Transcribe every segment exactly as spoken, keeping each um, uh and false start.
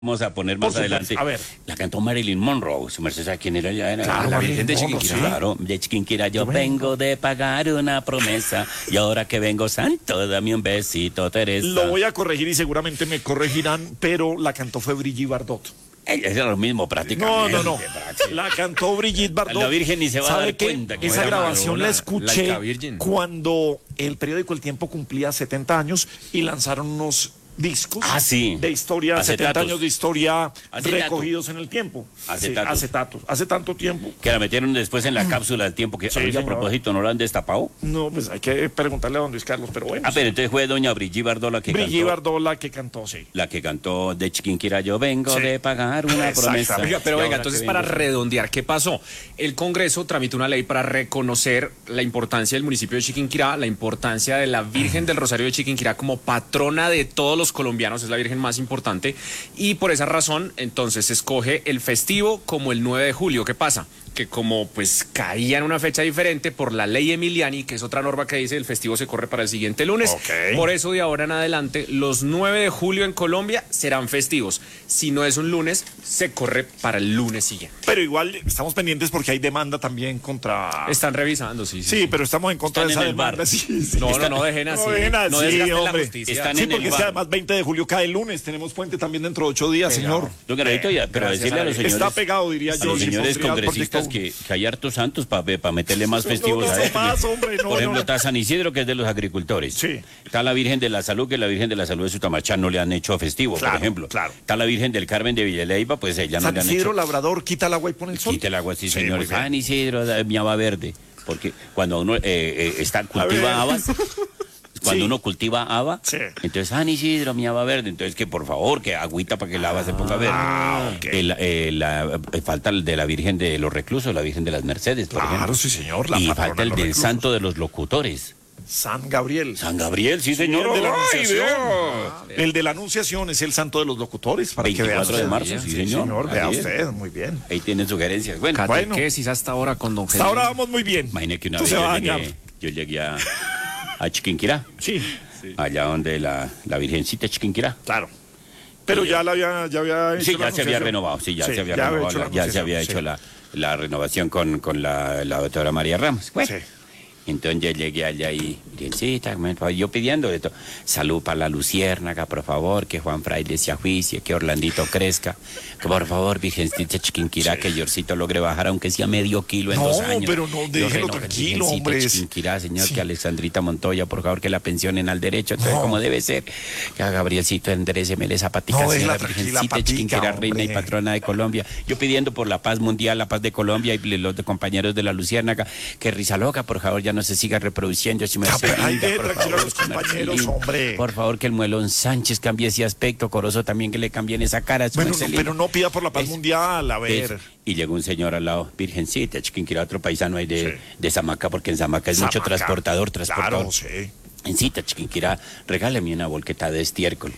Vamos a poner más adelante. A ver. La cantó Marilyn Monroe. Su merced sabe quién era ya. Era Claro, la Marilyn Virgen de Monroe, Chiquinquirá. sí. Claro, de Chiquinquirá yo, Yo vengo. vengo de pagar una promesa. Y ahora que vengo santo, dame un besito, Teresa. Lo voy a corregir y seguramente me corregirán, pero la cantó fue Brigitte Bardot. Ella es lo mismo No, prácticamente. no, no. La cantó Brigitte Bardot. La Virgen ni se va a ¿Sabe dar qué? cuenta que Esa era grabación Madonna, la escuché Laica Virgin. cuando el periódico El Tiempo cumplía setenta años y lanzaron unos discos Ah, sí. de historia, Acetatos. setenta años de historia Acetato. recogidos en el tiempo. Acetatos. Sí, acetatos. Hace tanto tiempo. Que la metieron después en la cápsula del tiempo. Que Sí, oye, a señor. propósito, ¿no la han destapado? No, pues hay que preguntarle a don Luis Carlos, pero bueno. Ah, pero entonces fue doña Brigitte Bardot la que Brigitte cantó. Bardot la que cantó, sí. La que cantó de Chiquinquirá yo vengo Sí. de pagar una Exacto. promesa. Oiga, Pero Y venga, ahora entonces que para vengo- redondear, ¿qué pasó? El Congreso tramitó una ley para reconocer la importancia del municipio de Chiquinquirá, la importancia de la Virgen del Rosario de Chiquinquirá como patrona de todos los colombianos, es la Virgen más importante, y por esa razón, entonces, se escoge el festivo como el nueve de julio. ¿Qué pasa? Que como pues caía en una fecha diferente por la ley Emiliani, que es otra norma que dice el festivo se corre para el siguiente lunes. Ok. Por eso de ahora en adelante los nueve de julio en Colombia serán festivos. Si no es un lunes, se corre para el lunes siguiente. Pero igual estamos pendientes porque hay demanda también contra... Están revisando, sí, sí. Sí, pero estamos en contra Están de esa en el bar. demanda. Sí, sí. No, no, Están- no dejen así. No dejen así, No desgasten la hombre. justicia. Están Sí, en porque el es que bar. además veinte de julio cae el lunes, tenemos puente también dentro de ocho días, señor. Don Garabito, ya, pero Gracias decirle a a los Dios. señores, Está pegado, diría a yo. los si señores pondría el congresistas proyecto. que, que hay hartos santos para meterle más festivos no, a no esto. más, hombre, no, Por ejemplo, no. está San Isidro, que es de los agricultores. Sí. Está la Virgen de la Salud, que la Virgen de la Salud de Sutamachá no le han hecho festivo, Claro, por ejemplo. claro. Está la Virgen del Carmen de Villaleiva, pues ella no San le han Isidro hecho. Labrador quita el agua y pone el sol. Quita el agua, sí, Sí, señor. muy bien. San Isidro, da- miaba verde. Porque cuando uno eh, eh, está, ver. cultiva habas, cuando Sí. uno cultiva haba, Sí. entonces San Isidro, miaba verde. Entonces, que por favor, que agüita para que el haba se ponga verde. Ah, ok. El, eh, la, eh, falta el de la Virgen de los Reclusos, la Virgen de las Mercedes, por Claro, ejemplo. sí, señor. La Y patrona falta de el los del reclusos. Santo de los Locutores. San Gabriel. San Gabriel, sí, señor. el de la Ay, Anunciación. vea. El de la Anunciación es el santo de los locutores, para que vea veinticuatro de usted. marzo, sí, señor. vea Así es. usted, muy bien. Ahí tienen sugerencias. Bueno, Bueno. Catequesis hasta ahora con don Hasta Jesús. ahora vamos muy bien. imagine que una Esto vez se va a yo dañar. llegué, yo llegué a, a Chiquinquirá, Sí, allá donde la, la Virgencita Chiquinquirá. claro. Pero ya la había, ya había hecho Sí, la ya se había anunciación. renovado, sí, ya Sí, se había ya había renovado, hecho la la- ya se había anunciación, hecho sí. la, la renovación con, con la, la doctora María Ramos. Bueno, Sí. entonces yo llegué allá y, Virgencita, yo pidiendo de todo, salud para la Luciérnaga, por favor, que Juan Fraile se ajuicie, que Orlandito crezca, que por favor, Virgencita Chiquinquirá, que Yorcito logre bajar, aunque sea medio kilo en No, dos años. pero no, Yo déjelo reno- tranquilo, Virgencita hombre, es- Chiquinquirá, señor, Sí. que Alexandrita Montoya, por favor, que la pensionen al derecho, entonces, No. como debe ser, que a Gabrielcito endereceme la zapatica, No, señora déjela tranquila, Virgencita patica, Chiquinquirá, reina y hombre. patrona de Colombia. Yo pidiendo por la paz mundial, la paz de Colombia y los de compañeros de la Luciérnaga, que Rizaloca, por favor, ya no se siga reproduciendo. Si me Ya, hace pero ay, linda, de, por tranquilo favor, a los compañeros, Marcelino. hombre. Por favor, que el Muelón Sánchez cambie ese aspecto, Corozo también que le cambien esa cara. su Bueno, no, Marcelino. pero no pida por la paz Es- mundial, a ver. Es- y llegó un señor al lado, Virgencita, Chiquinquirá, otro paisano ahí de, Sí. de Zamaca, porque en Zamaca es mucho Zamaca. transportador, transportador. Claro, sí. En cita, Chiquinquirá, regáleme una volqueta de estiércol.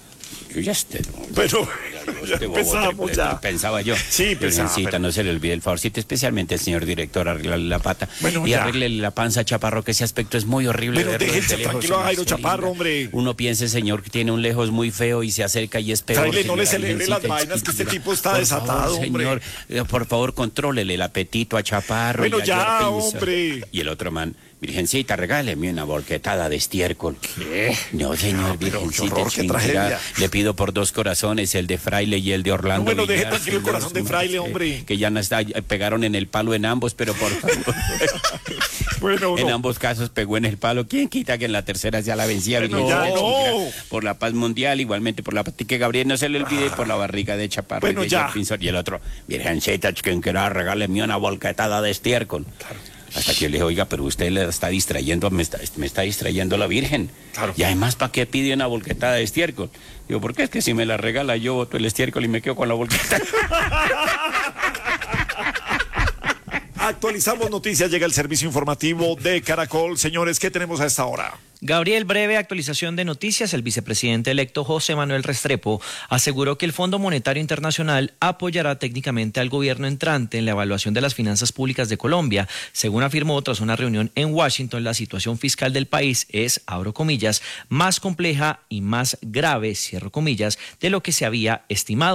Yo ya esté. Pero ya Este bobo empezamos triple, ya. Pensaba yo. Sí, pensaba, Virgencita, pero- no se le olvide el favorcito, especialmente el señor director, arreglarle la pata. Bueno, y ya. arregle la panza a Chaparro, que ese aspecto es muy horrible. Pero verlo déjense desde lejos, tranquilo a Jairo Marcelino. Chaparro, hombre. Uno piensa, señor, que tiene un lejos muy feo y se acerca y es peor. Fraile, no le señora celebre las Virgencita vainas, que este Chiquinquirá. tipo está Por desatado, favor, hombre. señor, eh, por favor, contrólele el apetito a Chaparro. Bueno, y a ya, George Pinzón. hombre. Y el otro man, Virgencita, regáleme una volquetada de estiércol. ¿Qué? No, señor, Ah, pero qué Virgencita horror, qué Chiquinquirá, tragedia. le pido por dos corazones, el de Fraile y el de Orlando. No, bueno, deje Villar, tranquilo el señor, corazón de su Fraile, merced, hombre. Que ya no está, eh, pegaron en el palo en ambos, pero por favor. Bueno, En no. ambos casos pegó en el palo. ¿Quién quita que en la tercera sea la vencida? Bueno, Virgencita ya no. Chiquinquirá? Por la paz mundial, igualmente por la paz, que Gabriel no se le olvide, por la barriga de Chaparro. Bueno, y de ya. George Pinzón. Y el otro, Virgencita Chiquinquirá, regáleme una volquetada de estiércol. Hasta que yo le dije, oiga, pero usted le está distrayendo, me está, me está distrayendo la Virgen. Claro. Y además, ¿para qué pide una volquetada de estiércol? Digo, ¿por qué? Es que si me la regala yo boto el estiércol y me quedo con la volqueta. Actualizamos noticias, llega el servicio informativo de Caracol. Señores, ¿qué tenemos a esta hora? Gabriel, breve actualización de noticias. El vicepresidente electo José Manuel Restrepo aseguró que el Fondo Monetario Internacional apoyará técnicamente al gobierno entrante en la evaluación de las finanzas públicas de Colombia. Según afirmó tras una reunión en Washington, la situación fiscal del país es, abro comillas, más compleja y más grave, cierro comillas, de lo que se había estimado.